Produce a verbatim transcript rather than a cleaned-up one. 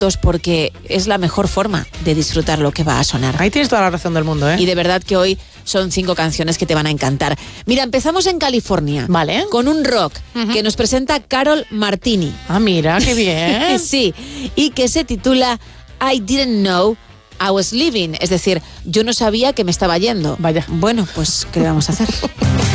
porque es la mejor forma de disfrutar lo que va a sonar. Ahí tienes toda la razón del mundo, ¿eh? Y de verdad que hoy son cinco canciones que te van a encantar. Mira, empezamos en California. Vale. Con un rock uh-huh. que nos presenta Carol Martini. Ah, mira, qué bien. Sí, y que se titula I Didn't Know I Was Leaving. Es decir, yo no sabía que me estaba yendo. Vaya. Bueno, pues, ¿qué le vamos a hacer?